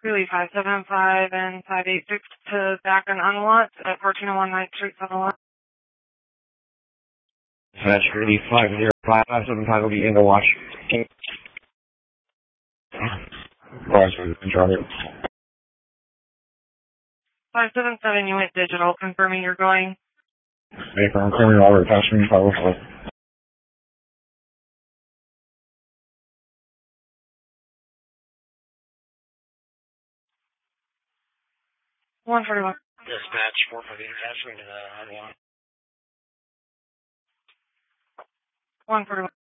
Really 575 and 586 to back and unlocked at 1401 Ninth Street, Sunderland. That's really 50575 will be in the watch. Charlie. 577, you went digital, confirming you're going. Paper, I'm calling Robert, passing 504. 141. Dispatch 458, transferring to the 141.